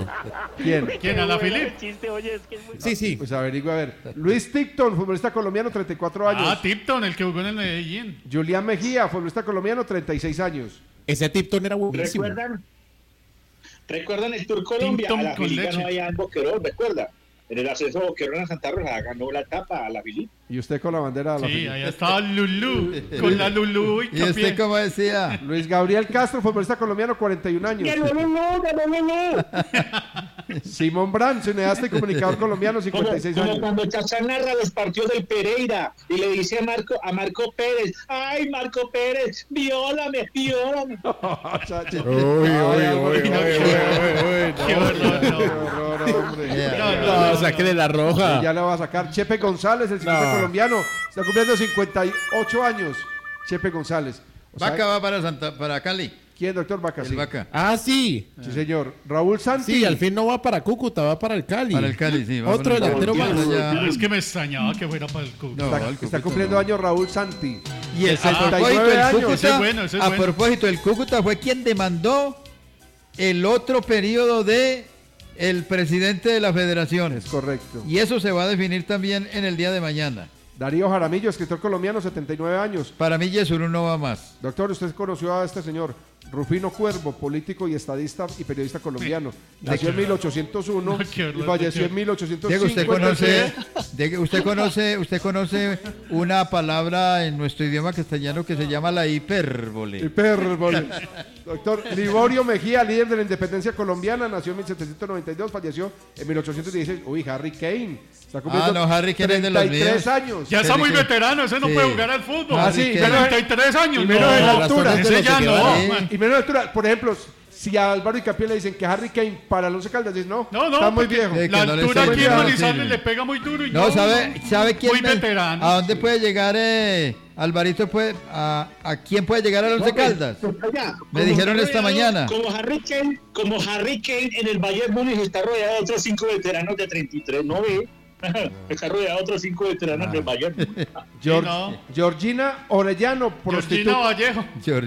¿Quién? ¿Alaphilippe? Sí. Pues averigua, a ver. Luis Tipton, futbolista colombiano, 34 años. Ah, Tipton, el que jugó en el Medellín. Julián Mejía, futbolista colombiano, 36 años. Ese Tipton era buenísimo. ¿Recuerdan el Tour Colombia? Tipton A la con Fili ganó leche. allá en Boquerón, ¿recuerda? En el ascenso Boquerón a Santa Rosa ganó la etapa a la Fili. Y usted con la bandera de la Sí, Fili. allá estaba Lulú, con la Lulú y ¿Y usted Capié. cómo decía? Luis Gabriel Castro, futbolista colombiano, 41 años. Simón Brand, cineasta y comunicador colombiano, 56 Como años. cuando Chachá narra los partidos del Pereira y le dice a Marco Pérez, ¡ay, Marco Pérez, viólame! Chacho. Qué horror, Qué no. horror, hombre. No, sáquele la roja. Ya le va a sacar Chepe González, el ciclista colombiano. Está cumpliendo 58 años. Chepe González. O sea, Vaca va para Cali. ¿Quién, doctor Vaca? El Sí. Vaca. Ah, sí. Sí, señor. Raúl Santi. Sí, al fin no va para Cúcuta, va para el Cali. Para el Cali, sí. va Otro para el delantero Cali. más. Ya. Es que me extrañaba que fuera para el Cúcuta. No, Está, el está Cúcuta cumpliendo no. años Raúl Santi. Y el, a 69 propósito del años. Cúcuta, Ese es bueno, ese es a bueno. propósito, el Cúcuta fue quien demandó el otro periodo de el presidente de la federación. Es correcto. Y eso se va a definir también en el día de mañana. Darío Jaramillo, escritor colombiano, 79 años. Para mí Yesurún no va más. Doctor, usted conoció a este señor, Rufino Cuervo, político y estadista y periodista colombiano. Nació en 1801 y falleció en 1850. Diego, usted conoce una palabra en nuestro idioma castellano que se llama la hipérbole. Hipérbole. Doctor Liborio Mejía, líder de la independencia colombiana, nació en 1792, falleció en 1816. Uy, Harry Kane. Está cumpliendo Harry Kane es de los 33 míos. años. Ya está muy que- veterano, ese no sí. puede jugar al fútbol. Ah, sí, Harry pero- Kane. 33 años. y menos de la no, altura. ese ya no. vale. man. Y menos de altura. Por ejemplo, si a Álvaro y Capiel le dicen que Harry Kane para el Once Caldas, dicen no, No, está muy porque viejo. Sí, La que no le altura sirve, aquí en no Manizales sirve. le pega muy duro y No, ¿sabe quién? Muy veterano. ¿A dónde puede llegar Alvarito? ¿A quién puede llegar al Once Caldas? Me dijeron esta mañana. Como Harry Kane en el Bayern Múnich está rodeado de otros 5 veteranos de 33, ¿no ve? Está rodeado de otros 5 veteranos del Bayern Múnich. no. Georgina Orellano, Georgina prostituta. Vallejo.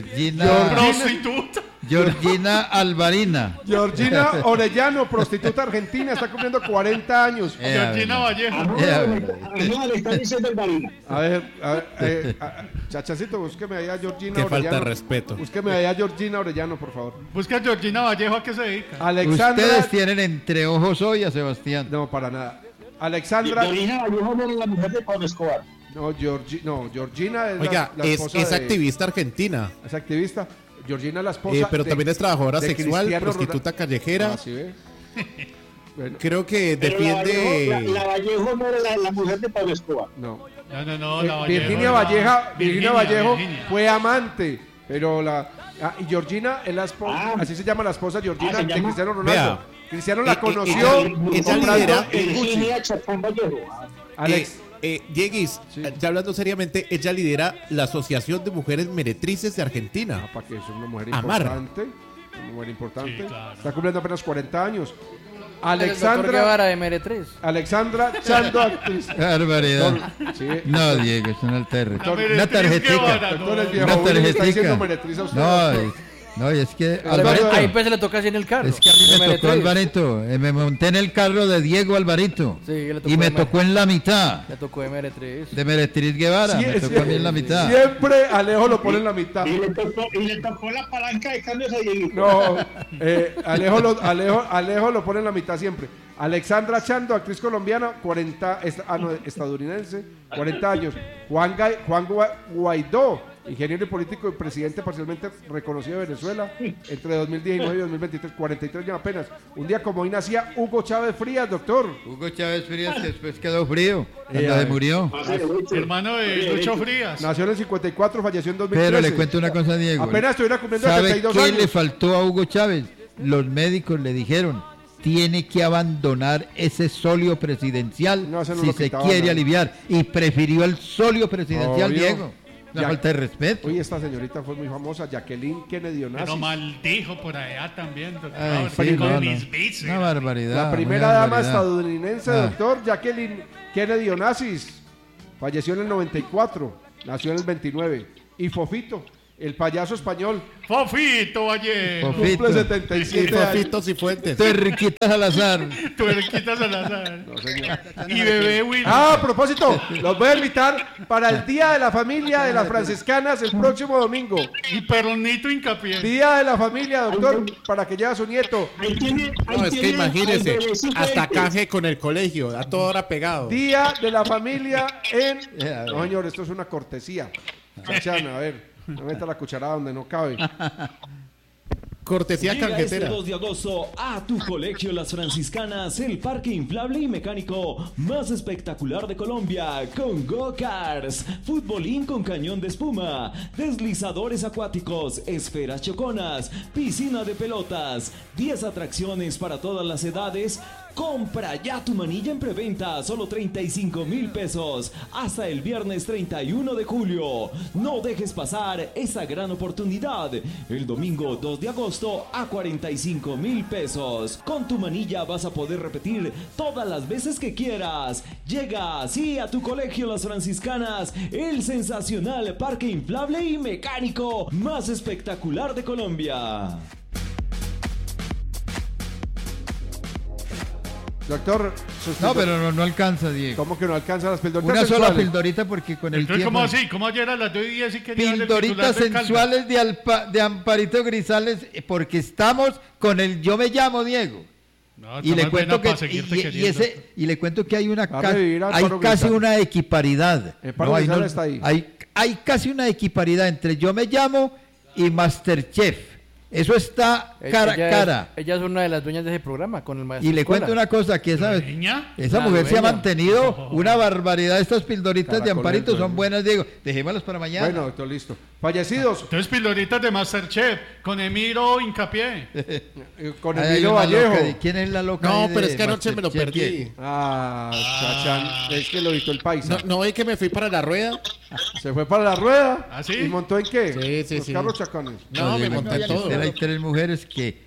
Prostituta. Georgina Alvarina. Georgina Orellano, prostituta argentina, está cumpliendo 40 años. Georgina Vallejo. No, le está diciendo el Marina. A ver, Chachacito, búsqueme ahí a Georgina Qué Orellano. falta de respeto. Búsqueme ahí a Georgina Orellano, por favor. Busca a Georgina Vallejo, ¿a qué se dedica? Alexandra. Ustedes tienen entre ojos hoy a Sebastián. No, para nada. Alexandra. Georgina Vallejo no era la mujer de Pablo Escobar. No, Georgina es Oiga, la es esposa de- activista argentina. Es activista. Georgina es la esposa. Pero de- también es trabajadora de sexual, Cristiano prostituta callejera. Ah, ¿sí ve? Bueno, Creo que Pero defiende. la Vallejo no era la mujer de Pablo Escobar. no. No, la Vallejo. Virginia Vallejo fue amante, pero y Georgina es la esposa, así se llama la esposa Georgina ¿se de llama? Cristiano Ronaldo. Vea, Cristiano la conoció ella comprando lidera- en Gucci. Virginia Chacón Vallejo. Alex, Dieguis, Sí. ya hablando seriamente, ella lidera la Asociación de Mujeres Meretrices de Argentina. para que es una mujer Amar. importante, una mujer importante. Sí, claro. Está cumpliendo apenas 40 años. El doctor Alexandra Guevara de Meretriz. Chando, actriz. Qué barbaridad. Sí. No, Diego, es una Meretriz una tarjetica. Guevara, Doctor, el no. viejo Una Willy le está diciendo tarjetica. meretriz a usted. No, y es que Alvarito. Alvarito. Ahí pues se le toca así en el carro. Es que a mí de me tocó Meretriz. Alvarito. Me monté en el carro de Diego Alvarito. Sí, le tocó Y me de tocó en la mitad. Le tocó de Meretriz. De Meretriz Guevara. Sí, Me tocó a mí en la mitad. Siempre Alejo lo pone en la mitad. Y le tocó la palanca de cambios a Dieguito. No, Alejo lo pone en la mitad siempre. Alexandra Chando, actriz colombiana, estadounidense, 40 años. Juan Guaidó, ingeniero y político y presidente parcialmente reconocido de Venezuela entre 2019 y 2023, 43 años apenas. Un día como hoy nacía Hugo Chávez Frías, doctor. Hugo Chávez Frías, que después quedó frío. a Cuando ver. se murió. Hermano de Lucho Frías. Nació en el 54, falleció en 2013. Pero le cuento una cosa a Diego. Apenas estuviera cumpliendo ¿Sabe 72 qué años. le faltó a Hugo Chávez? Los médicos le dijeron, tiene que abandonar ese solio presidencial No, ese no si lo se quitaba quiere nadie. aliviar. Y prefirió el solio presidencial, Obvio. Diego. Una Ya- falta de respeto. Oye, esta señorita fue muy famosa, Jacqueline Kennedy Pero Onassis. maldijo por allá también, doctor. Ay, que sí, con no, mis no. bíceps. Una barbaridad. La una primera dama barbaridad. estadounidense, Ah. doctor Jacqueline Kennedy Onassis, falleció en el 94, nació en el 29. Y Fofito, El payaso español. Fofito Vallejo. Cumple Y 77 años. Fofitos y Fuentes. Tuerquita Salazar. Tuerquita Salazar. No, señor. Y bebé Will. Ah, a propósito, los voy a invitar para el Día de la Familia de las Franciscanas el próximo domingo. Y Perronito Hincapié. Día de la Familia, doctor, para que lleve a su nieto. Ahí tiene. No, es que imagínese, hasta canje con el colegio, a toda hora pegado. Día de la Familia en... No, señor, esto es una cortesía. Chachana, a ver, no meta la cucharada donde no cabe. Cortesía Llega canjetera. este 2 de agosto a tu colegio Las Franciscanas, el parque inflable y mecánico más espectacular de Colombia, con go-karts, futbolín con cañón de espuma, deslizadores acuáticos, esferas choconas, piscina de pelotas, 10 atracciones para todas las edades. Compra ya tu manilla en preventa, solo 35,000 pesos, hasta el viernes 31 de julio. No dejes pasar esa gran oportunidad. El domingo 2 de agosto a 45,000 pesos. Con tu manilla vas a poder repetir todas las veces que quieras. Llega así a tu colegio Las Franciscanas, el sensacional parque inflable y mecánico más espectacular de Colombia. Doctor, No, pero no alcanza, Diego. ¿Cómo que no alcanza las pildoritas Una sola sexuales? pildorita porque con el Entonces, tiempo... ¿cómo así? ¿Cómo ayer a las 2:10 y quería darle el Pildoritas titular del Caldas? sensuales de Amparito Grisales porque estamos con el Yo Me Llamo Diego. No, Y le está cuento buena que para seguirte queriendo. y le cuento que hay una Va a revivir a hay Amparo casi Grisales. una equiparidad. Amparo Grisales está ahí. Hay casi una equiparidad entre Yo Me Llamo y Masterchef. Eso está cara a cara. Ella es una de las dueñas de ese programa con el maestro. Y le cuento una cosa, que esa ¿Dueña? esa La mujer se ha dueña. mantenido una barbaridad. Estas pildoritas de Caracolento, Amparito son ¿no? buenas, Diego. Dejémoslas para mañana. Bueno, doctor, listo. Fallecidos, Entonces, pildoritas de Masterchef con Emiro Hincapié. con Ahí hay Emilio una Vallejo. loca. ¿Quién es la loca? No, ahí pero de es que anoche me lo Masterchef? perdí. Ah, Chachán, es que lo editó el paisa. No ve que me fui para la rueda. Se fue para la rueda. ¿Ah, sí? ¿Y montó en qué? Sí, sí, Los sí. carros chacones. No, me Diego, monté en todo. Hay 3 mujeres que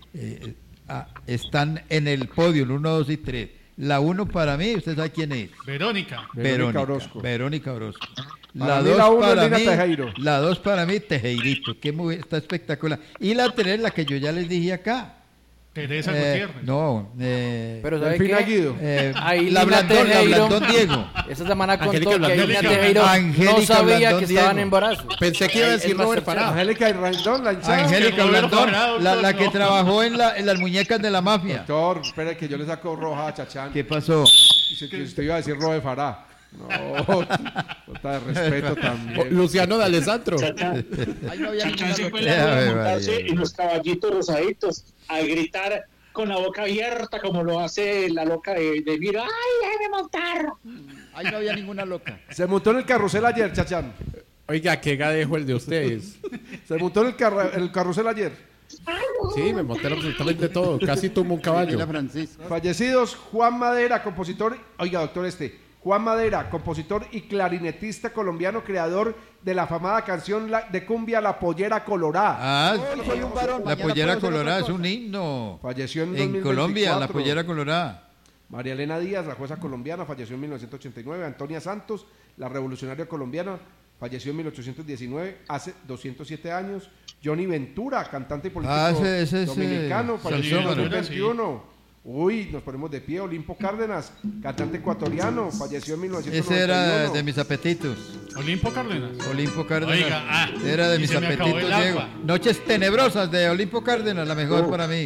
están en el podio, el 1, 2 y 3. La 1 para mí, ¿usted sabe quién es? Verónica. Verónica Orozco. Verónica Orozco. Para La mí 2 la uno es para Lina mí, Tejero. la 2 para mí, Tejeirito. Qué mujer, está espectacular. Y la 3, la que yo ya les dije acá. Teresa Gutiérrez. No, Pero ¿sabe Delfina qué? Guido. Ahí la Lina Blandón, la Tejero. Blandón Diego. Esa semana Angélica contó que Blandón. Lina Tejero no Angélica sabía Blandón que estaba en Diego. embarazo. Pensé que iba a decir El Robert Masterchef. Farah. Angélica y Randón, la hinchada. Angélica Roberto Blandón, Farah, la doctor, que no. trabajó en las muñecas de la mafia. Doctor, espere que yo le saco roja a Chachán. ¿Qué pasó? Dice que usted iba a decir Robert Farah. No, falta de respeto también. Luciano de Alessandro. Chachán se fue Ya, a ve, montarse vaya. en los caballitos rosaditos a gritar con la boca abierta como lo hace la loca de Mira. ¡Ay, déjeme montar! Ahí no había ninguna loca. Se montó en el carrusel ayer, Chachán. Oiga, qué gadejo el de ustedes. Se montó en el carrusel ayer. Sí, me monté absolutamente todo. Casi tumbo un caballo. Fallecidos, Juan Madera, compositor. Oiga, doctor, Juan Madera, compositor y clarinetista colombiano, creador de la afamada canción de cumbia La Pollera Colorada. Ah, la pollera colorada es un himno. Falleció en En 2024. Colombia, la pollera colorada. María Elena Díaz, la jueza colombiana, falleció en 1989. Antonia Santos, la revolucionaria colombiana, falleció en 1819, hace 207 años. Johnny Ventura, cantante y político ese dominicano, falleció en Ventura, 2021. Uy, nos ponemos de pie. Olimpo Cárdenas, cantante ecuatoriano, falleció en 1991. Ese era de mis apetitos. Olimpo Cárdenas. Olimpo Cárdenas. Oiga, era de y mis se me acabó apetitos, el Diego. agua. Noches tenebrosas de Olimpo Cárdenas, la mejor para mí.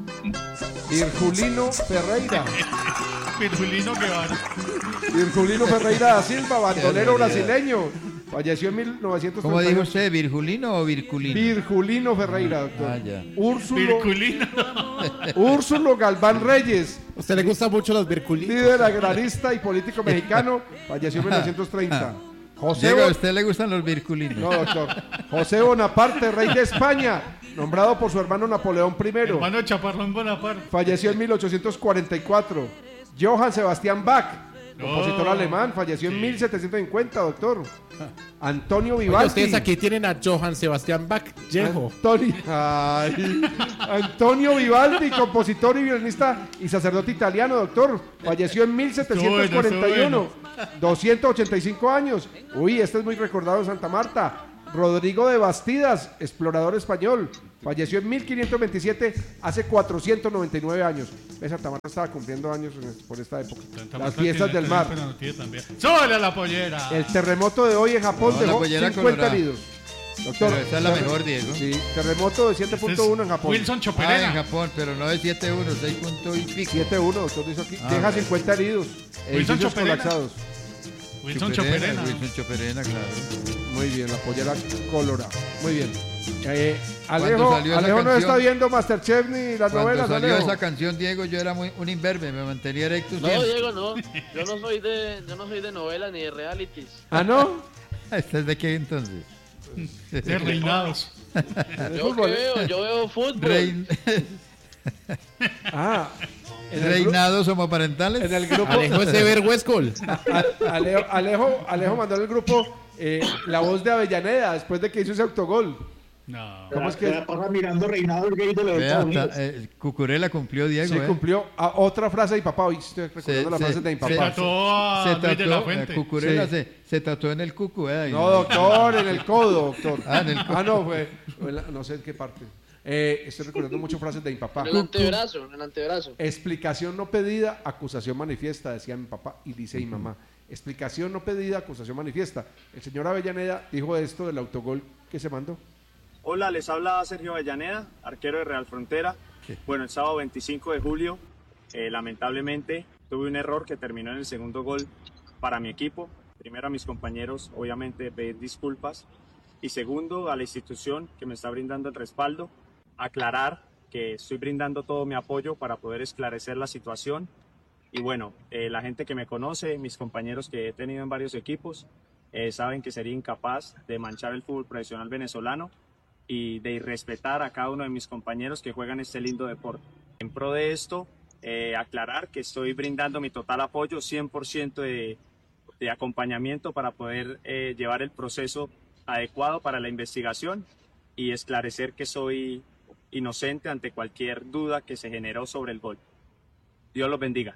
Virgulino Ferreira. Virgulino Guevara. Virgulino Ferreira da Silva, bandolero brasileño. Falleció en 1938. ¿Cómo dijo usted? ¿Virgulino o Virculino? Virgulino Ferreira, doctor. Ah, ya. Virgulino. Úrsulo Galván Reyes, ¿A usted le gustan mucho los virculitos? líder agrarista y político mexicano, falleció en 1930. José Diego, ¿a Bon- usted le gustan los Virculinos? No, doctor. José Bonaparte, rey de España, nombrado por su hermano Napoleón I. Hermano de Chaparrón Bonaparte. Falleció en 1844. Johann Sebastian Bach, compositor No. alemán, falleció en 1750, doctor. Antonio Oiga, Vivaldi. ustedes aquí tienen a Johann Sebastián Bach, Yejo. Antonio Vivaldi, compositor y violinista y sacerdote italiano, doctor. Falleció en 1741. 285 años. Uy, este es muy recordado en Santa Marta. Rodrigo de Bastidas, explorador español, falleció en 1527, hace 499 años. Santa Marta estaba cumpliendo años por esta época. Las fiestas del mar. ¡Súbele a la pollera! El terremoto de hoy en Japón No, la dejó pollera 50 colorada. heridos. Doctor, Pero esa es la mejor, Diego. Sí, terremoto de 7.1 en Japón. Wilson Ah, Choperena. en Japón, pero no de 7-1, 6 puntos y pico. 7.1, doctor dice aquí. Ah, Deja bueno. 50 heridos. Edificios Choperena. colapsados. Wilson Choperena. Wilson Choperena, claro. Muy bien, la pollera colorada. Muy bien. Cuando Alejo, salió esa Alejo no canción- está viendo Masterchef ni las Cuando novelas. salió Alejo. esa canción, Diego, yo era un imberbe, me mantenía erecto No, siempre. Diego, no. Yo no soy de novela ni de realities. ¿Ah, no? ¿Este es de qué entonces? De reinados. Yo qué veo, yo veo fútbol. Rein- Ah, en el Reinados homoparentales. En el grupo. Alejo es Ever Huescol. Alejo mandó en el grupo la voz de Avellaneda después de que hizo ese autogol. No. ¿Cómo es que? La pasa mirando reinado el gay de los Vea, Estados Unidos. Cucurella cumplió, Diego. Sí, cumplió. Otra frase de mi papá. Hoy estoy recordando las frases de mi Se papá. tatuó a Luis de la Fuente. Cucurella Sí. se tatuó en el cucu, No, doctor, en el codo, doctor. Ah, en el codo. No, no sé en qué parte. Estoy recordando muchas frases de mi papá. En el antebrazo. Explicación no pedida, acusación manifiesta, decía mi papá y dice mi mamá. Explicación no pedida, acusación manifiesta. El señor Avellaneda dijo esto del autogol que se mandó. Hola, les habla Sergio Avellaneda, arquero de Real Frontera. Bueno, el sábado 25 de julio, lamentablemente, tuve un error que terminó en el segundo gol para mi equipo. Primero a mis compañeros, obviamente, pedir disculpas. Y segundo, a la institución que me está brindando el respaldo, aclarar que estoy brindando todo mi apoyo para poder esclarecer la situación. Y bueno, la gente que me conoce, mis compañeros que he tenido en varios equipos, saben que sería incapaz de manchar el fútbol profesional venezolano y de irrespetar a cada uno de mis compañeros que juegan este lindo deporte. En pro de esto, aclarar que estoy brindando mi total apoyo, 100% de acompañamiento para poder llevar el proceso adecuado para la investigación y esclarecer que soy inocente ante cualquier duda que se generó sobre el gol. Dios los bendiga.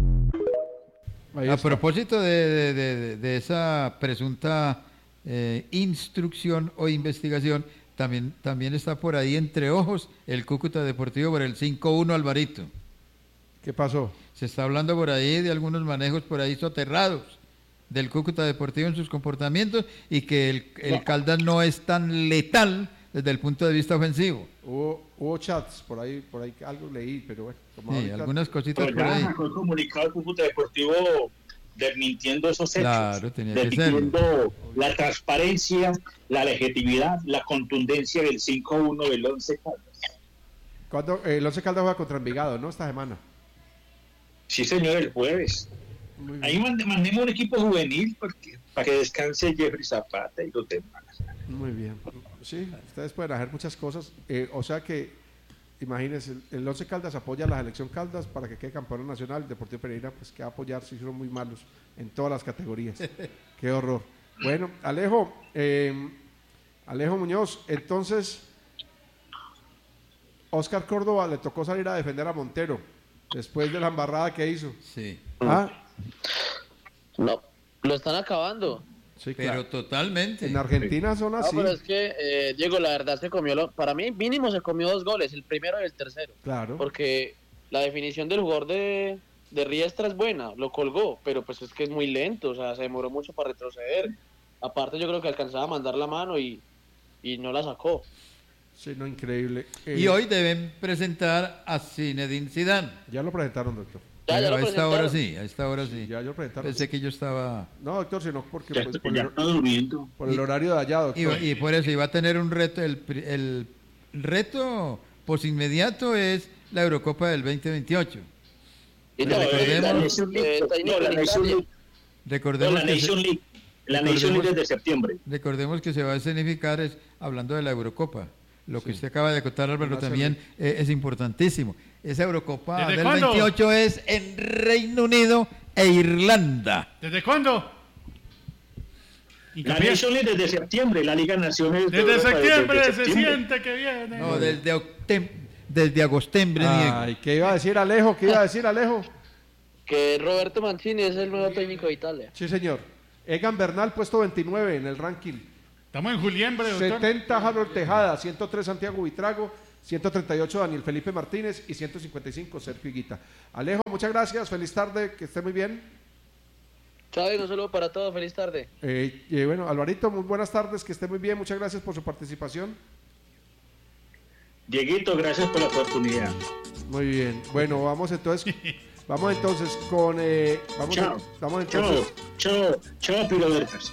A propósito de esa presunta instrucción o investigación, también está por ahí entre ojos el Cúcuta Deportivo por el 5-1 Alvarito. ¿Qué pasó? Se está hablando por ahí de algunos manejos por ahí soterrados del Cúcuta Deportivo en sus comportamientos y que el Caldas no es tan letal desde el punto de vista ofensivo. Hubo chats por ahí algo leí, pero bueno. Como Sí, ahorita- algunas cositas Pero por ya ahí. sacó el comunicado del Cúcuta Deportivo desmintiendo esos hechos. Claro, tenía que serlo. desmintiendo la transparencia, la legitimidad, la contundencia del 5-1 del Once Caldas. El Once Caldas juega contra Envigado, ¿no? Esta semana. Sí, señor, el jueves. Muy bien. Ahí mandemos un equipo juvenil para que descanse Jeffrey Zapata y los demás. Muy bien. Sí, ustedes pueden hacer muchas cosas. O sea que, imagínense, el Once Caldas apoya a la selección Caldas para que quede campeón nacional. El Deportivo Pereira, pues que va a apoyar si son muy malos en todas las categorías. Qué horror. Bueno, Alejo Muñoz, entonces, Oscar Córdoba le tocó salir a defender a Montero después de la embarrada que hizo. Sí. ¿Ah? No, lo están acabando. Sí, Pero claro. totalmente. En Argentina son No, así. pero es que, Diego, la verdad se comió, para mí mínimo se comió 2 goles, el primero y el tercero. Claro. Porque la definición del jugador de Riestra es buena, lo colgó, pero pues es que es muy lento, o sea, se demoró mucho para retroceder. Aparte yo creo que alcanzaba a mandar la mano y no la sacó. Sí, no, increíble. Y hoy deben presentar a Zinedine Zidane. Ya lo presentaron, doctor. Ya Pero lo a esta hora presentaron. sí, a esta hora sí. Ya lo presentaron. Pensé que yo estaba... No, doctor, sino porque Ya, pues, ya está durmiendo. por el horario de allá, doctor. Y por eso iba a tener un reto. El reto posinmediato es la Eurocopa del 2028. Y No, también la está Nation League. técnico No, la en Nation Italia. League. Recordemos, La Nation League. La Nation League desde septiembre. recordemos que se va a escenificar hablando de la Eurocopa. Lo que usted acaba de contar, Álvaro, también es importantísimo. Esa Eurocopa ¿Desde del cuándo? 28 es en Reino Unido e Irlanda. ¿Desde cuándo? La Hincapié. Nation League desde septiembre. La Liga Naciones de Desde Europa septiembre desde se septiembre. siente que viene. No, desde agostembre, Diego. Ay, ¿qué iba a decir Alejo? ¿Qué iba a decir Alejo? Que Roberto Mancini es el nuevo técnico de Italia. Sí, señor. Egan Bernal, puesto 29 en el ranking. Estamos en Juliembre, doctor. 70 Harold Tejada, 103 Santiago Buitrago, 138 Daniel Felipe Martínez y 155 Sergio Higuita. Alejo, muchas gracias, feliz tarde, que esté muy bien. Chao, un saludo para todos, feliz tarde. Bueno, Alvarito, muy buenas tardes, que esté muy bien, muchas gracias por su participación. Dieguito, gracias por la oportunidad. Muy bien, bueno, vamos entonces con Chao, Pilovertas.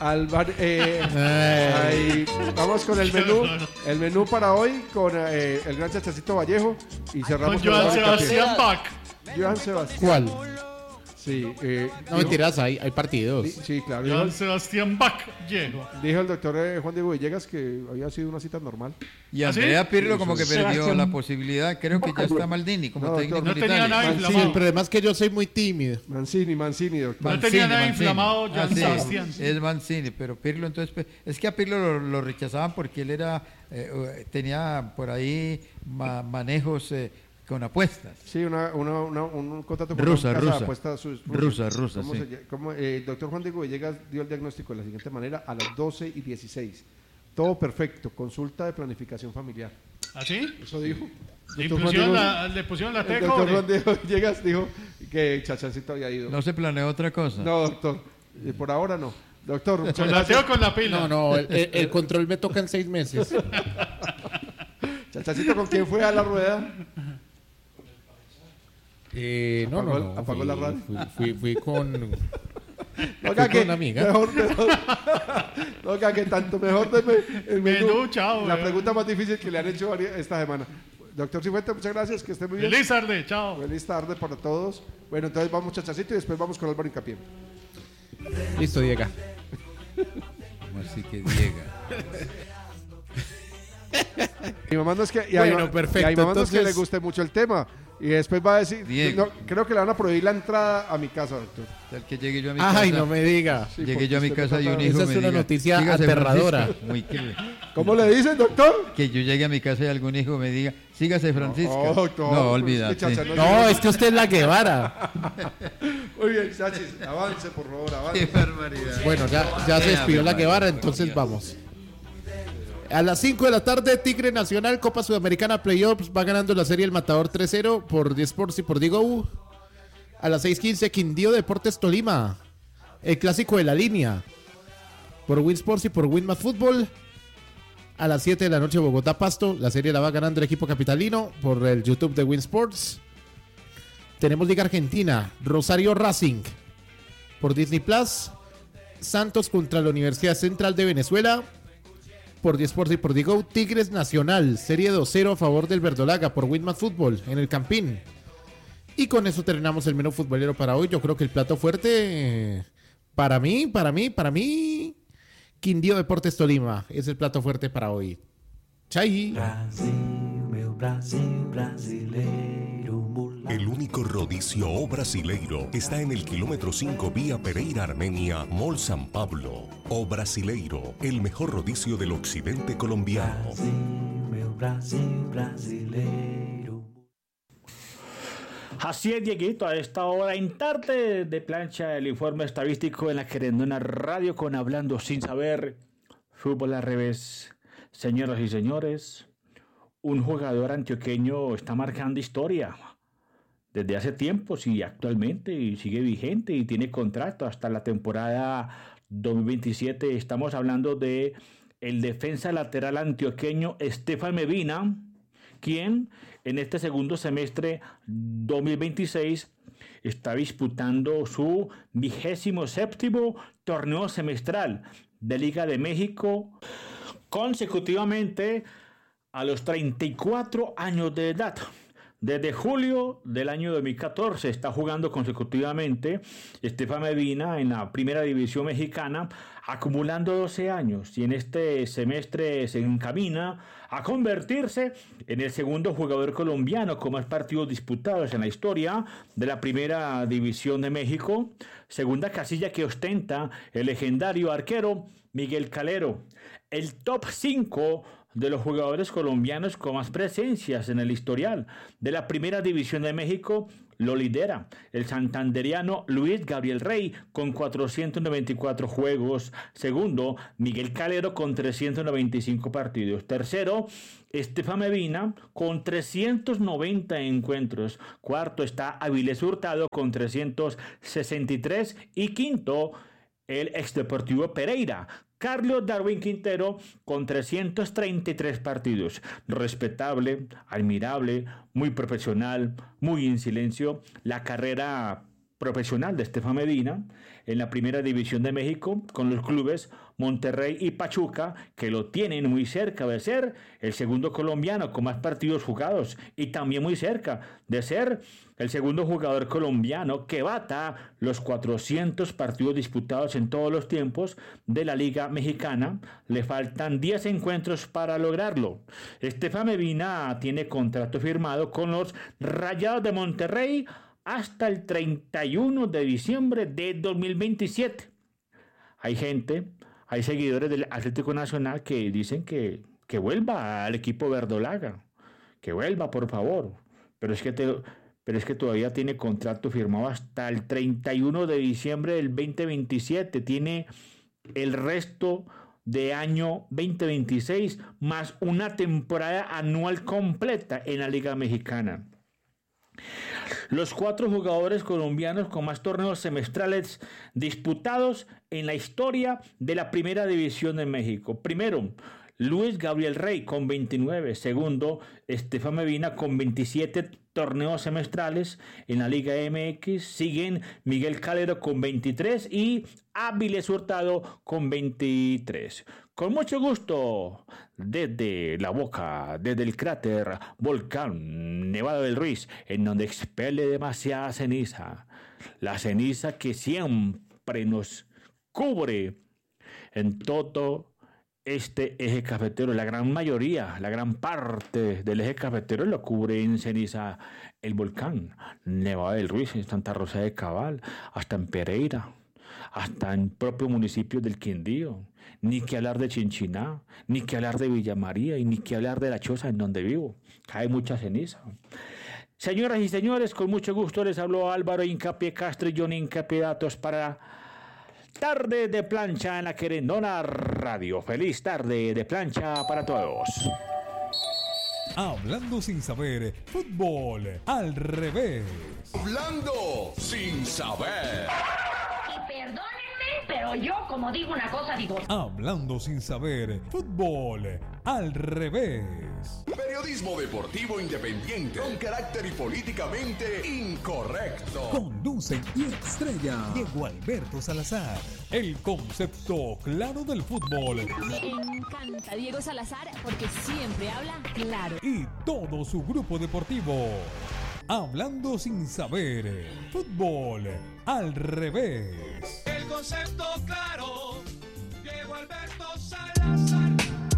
Vamos con el menú para hoy con el gran Chachacito Vallejo y cerramos con Joan Sebastián Bach. Joan Sebastián. ¿Cuál? Sí, no mentiras, hay partidos. Sí, claro. Joan Sebastián Bach llegó. Dijo el doctor Juan Diego Villegas que había sido una cita normal. Y Andrea Pirlo como que perdió la posibilidad. Creo que ya está Maldini como técnico. No tenía nada inflamado. Sí, el problema es que yo soy muy tímido. Mancini, doctor. No tenía nada inflamado Joan Sebastián. Es Mancini, pero Pirlo entonces... Es que a Pirlo lo rechazaban porque él tenía por ahí manejos... con apuestas. Sí, un contrato con rusa. apuestas Rusa, sí. El doctor Juan Diego Villegas dio el diagnóstico de la siguiente manera a las 12:16. Todo perfecto, consulta de planificación familiar. ¿Ah, sí? Eso dijo. Le pusieron la teca. El doctor Juan Diego Villegas dijo que Chachancito había ido. ¿No se planeó otra cosa? No, doctor, por ahora no. Doctor, muchas ¿Con gracias. la teca o con la pila? No, el control me toca en 6 meses. Chachancito, ¿con quién fue a la rueda? No. Apagó la radio. Fui con. No, con una amiga. No, que tanto mejor el menú. Chao. La pregunta más difícil que le han hecho esta semana. Doctor Cifuentes, muchas gracias, que esté muy bien. Feliz tarde, chao. Feliz tarde para todos. Bueno, entonces vamos Chachacito y después vamos con Álvaro Hincapié. Listo, Diego. Así que Diego. Mi mamá no es que, perfecto. Y a mi mamá no es que Entonces, le guste mucho el tema. Y después va a decir, creo que le van a prohibir la entrada a mi casa, doctor. El que llegue yo a mi casa. Ay, no me diga. Sí, llegué yo a mi casa y un hijo esa me es una diga, noticia "Sígase, aterradora". Francisco". ¿Cómo le dicen, doctor? Que yo llegue a mi casa y algún hijo me diga, sígase Francisco. Doctor, No, olvídate. Chacha, No, es que usted es la Guevara. Muy bien, Chachis, avance, por favor, avance. Qué barbaridad. Bueno, ya se despidió la Guevara, entonces vamos. A las 5 de la tarde, Tigre Nacional, Copa Sudamericana Playoffs, va ganando la serie El Matador 3-0 por 10 Sports y por Digo. A las 6:15, Quindío Deportes Tolima, el clásico de la línea, por Win Sports y por Winmas Fútbol. A las 7 de la noche, Bogotá Pasto, la serie la va ganando el equipo capitalino por el YouTube de Win Sports. Tenemos Liga Argentina, Rosario Racing por Disney Plus, Santos contra la Universidad Central de Venezuela por 10 Sports y por Digo. Tigres Nacional, serie 2-0 a favor del Verdolaga por Winmas Fútbol en el Campín. Y con eso terminamos el menú futbolero para hoy. Yo creo que el plato fuerte, para mí, Quindío Deportes Tolima es el plato fuerte para hoy. Chai. El único rodicio O Brasileiro está en el kilómetro 5 vía Pereira Armenia, Mall San Pablo. O Brasileiro, el mejor rodicio del occidente colombiano. Así es, Dieguito, a esta hora en tarde de plancha el informe estadístico en la Querendona Radio con Hablando Sin Saber, Fútbol al Revés. Señoras y señores, un jugador antioqueño está marcando historia desde hace tiempo y actualmente y sigue vigente y tiene contrato hasta la temporada 2027. Estamos hablando de el defensa lateral antioqueño Estefan Medina, quien en este segundo semestre 2026 está disputando su 27º torneo semestral de Liga de México consecutivamente a los 34 años de edad. Desde julio del año 2014 está jugando consecutivamente Estefan Medina en la primera división mexicana, acumulando 12 años y en este semestre se encamina a convertirse en el segundo jugador colombiano con más partidos disputados en la historia de la primera división de México, segunda casilla que ostenta el legendario arquero Miguel Calero. El top 5 de los jugadores colombianos con más presencias en el historial de la primera división de México lo lidera el santanderiano Luis Gabriel Rey con 494 juegos. Segundo, Miguel Calero con 395 partidos. Tercero, Estefan Medina con 390 encuentros. Cuarto está Avilés Hurtado con 363. Y quinto, el exdeportivo Pereira, Carlos Darwin Quintero con 333 partidos. Respetable, admirable, muy profesional, muy en silencio la carrera profesional de Estefan Medina en la Primera División de México con los clubes Monterrey y Pachuca, que lo tienen muy cerca de ser el segundo colombiano con más partidos jugados y también muy cerca de ser el segundo jugador colombiano que bata los 400 partidos disputados en todos los tiempos de la Liga Mexicana. Le faltan 10 encuentros para lograrlo. Estefan Medina tiene contrato firmado con los Rayados de Monterrey hasta el 31 de diciembre de 2027. Hay seguidores del Atlético Nacional que dicen que vuelva al equipo verdolaga, que vuelva, por favor. Pero es que todavía tiene contrato firmado hasta el 31 de diciembre del 2027. Tiene el resto de año 2026 más una temporada anual completa en la Liga Mexicana. Los 4 jugadores colombianos con más torneos semestrales disputados en la historia de la Primera División de México. Primero, Luis Gabriel Rey con 29. Segundo, Estefan Medina con 27 torneos semestrales en la Liga MX. Siguen Miguel Calero con 23 y Avilés Hurtado con 23. Con mucho gusto, desde la boca, desde el cráter volcán Nevado del Ruiz, en donde expele demasiada ceniza. La ceniza que siempre nos cubre en todo este eje cafetero. La gran mayoría, la gran parte del eje cafetero lo cubre en ceniza el volcán Nevado del Ruiz, en Santa Rosa de Cabal, hasta en Pereira, hasta en propio municipio del Quindío. Ni que hablar de Chinchiná, ni que hablar de Villa María, y ni que hablar de La Choza, en donde vivo. Cae mucha ceniza. Señoras y señores, con mucho gusto les habló Álvaro Hincapié Castro y John Hincapié Datos para Tarde de Plancha en la Querendona Radio. Feliz tarde de plancha para todos. Hablando sin saber, fútbol al revés. Hablando sin saber. Y perdónenme, pero yo como digo una cosa, digo... Hablando sin saber, fútbol al revés. Periodismo deportivo independiente, con carácter y políticamente incorrecto. Conducen y estrella Diego Alberto Salazar. El concepto claro del fútbol. Me encanta Diego Salazar porque siempre habla claro. Y todo su grupo deportivo. Hablando sin saber, fútbol al revés. El concepto claro, Diego Alberto Salazar.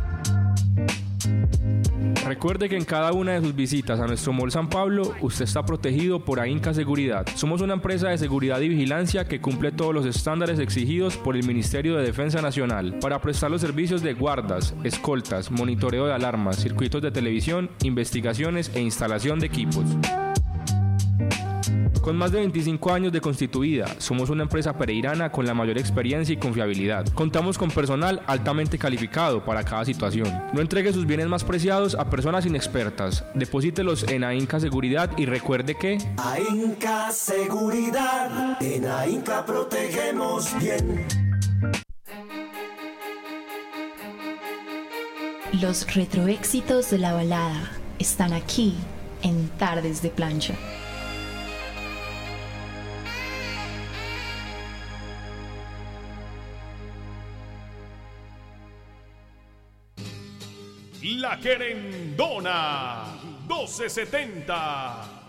Recuerde que en cada una de sus visitas a nuestro Mall San Pablo, usted está protegido por AINCA Seguridad. Somos una empresa de seguridad y vigilancia que cumple todos los estándares exigidos por el Ministerio de Defensa Nacional para prestar los servicios de guardas, escoltas, monitoreo de alarmas, circuitos de televisión, investigaciones e instalación de equipos. Con más de 25 años de constituida, somos una empresa pereirana con la mayor experiencia y confiabilidad. Contamos con personal altamente calificado para cada situación. No entregue sus bienes más preciados a personas inexpertas. Deposítelos en AINCA Seguridad y recuerde que... AINCA Seguridad, en AINCA protegemos bien. Los retroéxitos de la balada están aquí en Tardes de Plancha. La Querendona 1270.